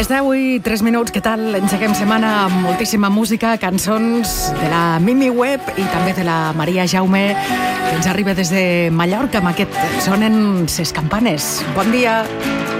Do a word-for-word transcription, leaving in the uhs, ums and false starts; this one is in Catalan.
Les deu i tres minuts, què tal? Engeguem setmana amb moltíssima música, cançons de la Mimi Webb i també de la Maria Jaume, que ens arriba des de Mallorca amb aquest Sonen ses campanes. Bon dia!